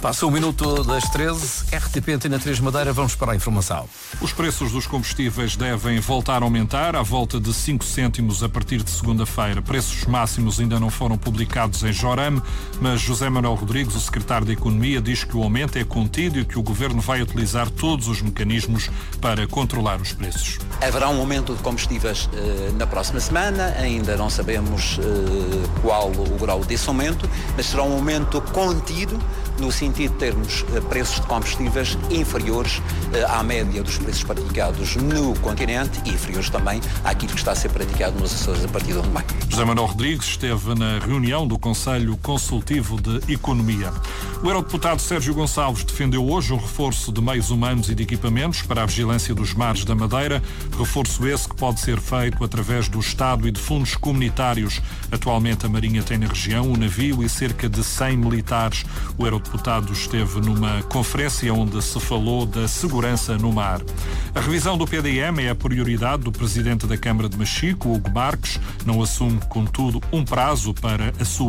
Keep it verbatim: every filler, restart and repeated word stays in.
Passa um minuto das treze, R T P Antena três Madeira, vamos para a informação. Os preços dos combustíveis devem voltar a aumentar, à volta de cinco cêntimos a partir de segunda-feira. Preços máximos ainda não foram publicados em Joram, mas José Manuel Rodrigues, o secretário da Economia, diz que o aumento é contido e que o Governo vai utilizar todos os mecanismos para controlar os preços. Haverá um aumento de combustíveis eh, na próxima semana, ainda não sabemos eh, qual o grau desse aumento, mas será um aumento contido no sentido de termos eh, preços de combustíveis inferiores eh, à média dos preços praticados no continente e inferiores também àquilo que está a ser praticado nos Açores a partir de um de maio. José Manuel Rodrigues esteve na reunião do Conselho Consultivo de Economia. O eurodeputado Sérgio Gonçalves defendeu hoje o reforço de meios humanos e de equipamentos para a vigilância dos mares da Madeira, reforço esse que pode ser feito através do Estado e de fundos comunitários. Atualmente a Marinha tem na região um navio e cerca de cem militares. O eurodeputado esteve numa conferência onde se falou da segurança no mar. A revisão do P D M é a prioridade do presidente da Câmara de Machico, Hugo Marques. Não assume, contudo, um prazo para a sua